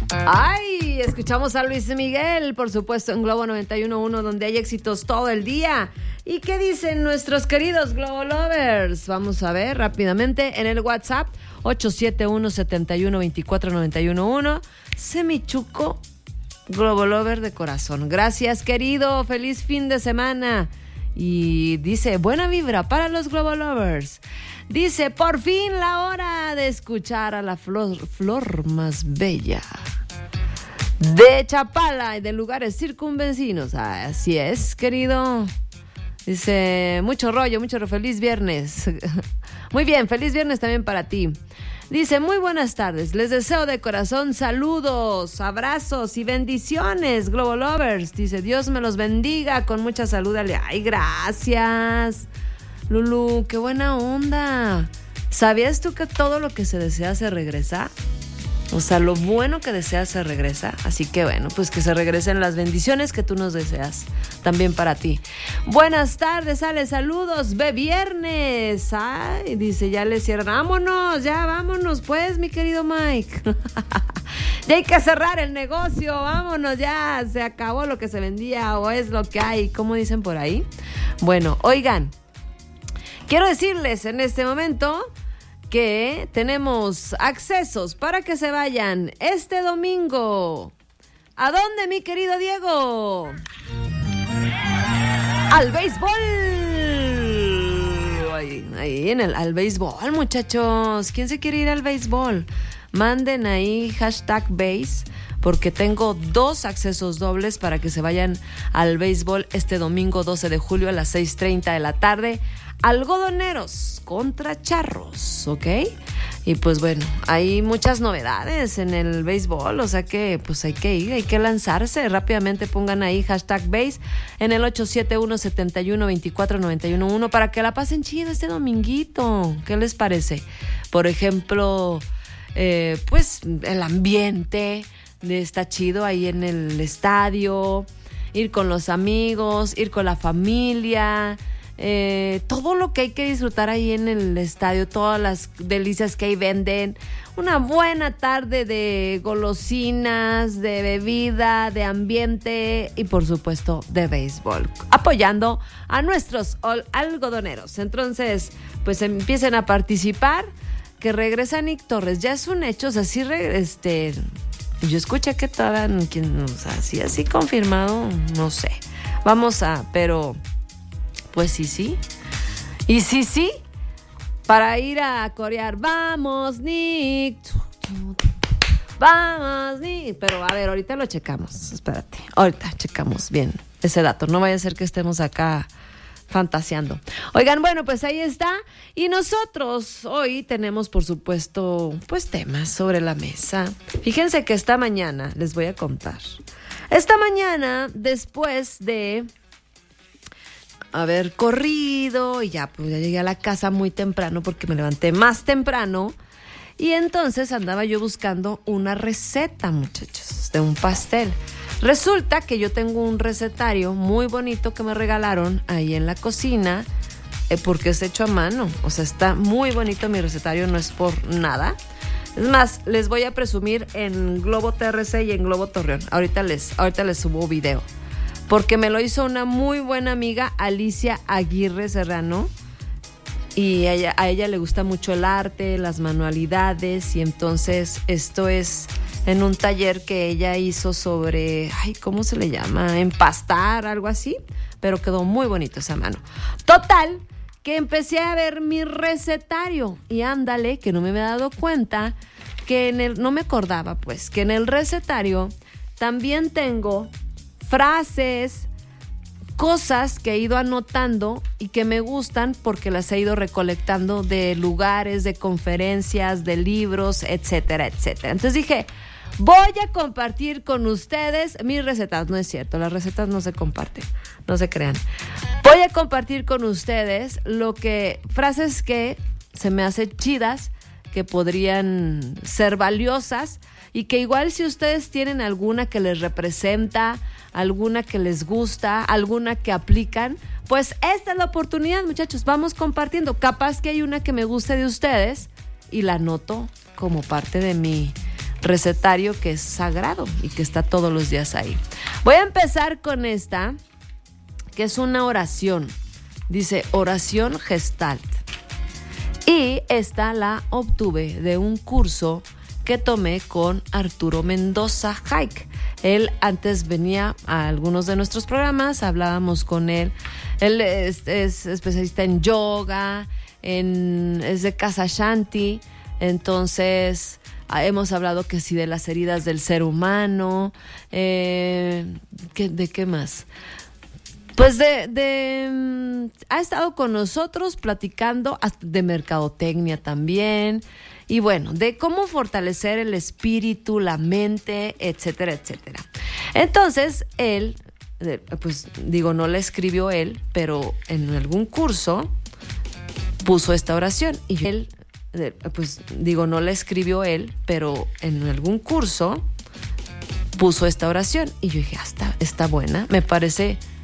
Ay, escuchamos a Luis Miguel, por supuesto, en Globo 91.1, donde hay éxitos todo el día. ¿Y qué dicen nuestros queridos Globo Lovers? Vamos a ver rápidamente en el WhatsApp 871-7124-911. Semichuco, Globo Lover de corazón. Gracias, querido. Feliz fin de semana. Y dice, buena vibra para los Globo Lovers. Dice, por fin la hora de escuchar a la flor más bella de Chapala y de lugares circunvecinos. Así es, querido. Dice, mucho rollo, feliz viernes. Muy bien, feliz viernes también para ti. Dice, muy buenas tardes, les deseo de corazón saludos, abrazos y bendiciones, Globo Lovers. Dice, Dios me los bendiga con mucha salud. Ay, gracias, Lulu, qué buena onda. ¿Sabías tú que todo lo que se desea se regresa? O sea, lo bueno que deseas se regresa. Así que bueno, pues que se regresen las bendiciones que tú nos deseas también para ti. Buenas tardes, Ale, saludos, ve viernes. Ay, dice, ya le cierran. Vámonos pues, mi querido Mike. Ya hay que cerrar el negocio, vámonos ya. Se acabó lo que se vendía o es lo que hay, ¿cómo dicen por ahí? Bueno, oigan, quiero decirles en este momento que tenemos accesos para que se vayan este domingo. ¿A dónde, mi querido Diego? ¡Al béisbol! Ahí al béisbol, muchachos. ¿Quién se quiere ir al béisbol? Manden ahí #base, porque tengo 2 accesos dobles para que se vayan al béisbol este domingo 12 de julio a las 6:30 de la tarde. Algodoneros contra Charros, ¿ok? Y pues bueno, hay muchas novedades en el béisbol, o sea que pues hay que ir, hay que lanzarse. Rápidamente pongan ahí #base en el 871-7124-911 para que la pasen chido este dominguito. ¿Qué les parece? Por ejemplo, pues el ambiente está chido ahí en el estadio, ir con los amigos, ir con la familia. Todo lo que hay que disfrutar ahí en el estadio, todas las delicias que ahí venden, una buena tarde de golosinas, de bebida, de ambiente y por supuesto de béisbol, apoyando a nuestros algodoneros. Entonces, pues empiecen a participar, que regresa Nick Torres, ya es un hecho, o sea, sí yo escuché que todavía, o sea, así confirmado, no sé, pero pues sí. Y sí, para ir a corear, vamos, Nick. Vamos, Nick. Pero a ver, ahorita lo checamos. Espérate, ahorita checamos bien ese dato. No vaya a ser que estemos acá fantaseando. Oigan, bueno, pues ahí está. Y nosotros hoy tenemos, por supuesto, pues temas sobre la mesa. Fíjense que esta mañana, les voy a contar. Esta mañana, después de haber corrido y ya llegué a la casa muy temprano porque me levanté más temprano y entonces andaba yo buscando una receta, muchachos, de un pastel. Resulta que yo tengo un recetario muy bonito que me regalaron ahí en la cocina porque es hecho a mano, o sea, está muy bonito mi recetario, no es por nada. Es más, les voy a presumir en Globo TRC y en Globo Torreón. Ahorita les subo video. Porque me lo hizo una muy buena amiga, Alicia Aguirre Serrano, y a ella le gusta mucho el arte, las manualidades, y entonces esto es en un taller que ella hizo sobre, ¿cómo se le llama? Empastar, algo así, pero quedó muy bonito esa mano. Total, que empecé a ver mi recetario, y ándale, que no me había dado cuenta, no me acordaba pues, que en el recetario también tengo frases, cosas que he ido anotando y que me gustan porque las he ido recolectando de lugares, de conferencias, de libros, etcétera, etcétera. Entonces dije, voy a compartir con ustedes mis recetas. No es cierto, las recetas no se comparten, no se crean. Voy a compartir con ustedes frases que se me hacen chidas, que podrían ser valiosas y que igual si ustedes tienen alguna que les representa, alguna que les gusta, alguna que aplican, pues esta es la oportunidad, muchachos, vamos compartiendo. Capaz que hay una que me guste de ustedes y la anoto como parte de mi recetario que es sagrado y que está todos los días ahí. Voy a empezar con esta, que es una oración. Dice oración Gestalt. Y esta la obtuve de un curso que tomé con Arturo Mendoza Haik. Él antes venía a algunos de nuestros programas, hablábamos con él. Él es especialista en yoga, es de Casa Shanti, entonces hemos hablado que sí de las heridas del ser humano, ¿de qué más? Pues ha estado con nosotros platicando de mercadotecnia también, y bueno, de cómo fortalecer el espíritu, la mente, etcétera, etcétera. Entonces, él, no la escribió él, pero en algún curso puso esta oración. Y él, no la escribió él, pero en algún curso puso esta oración. Y yo dije, está buena, me parece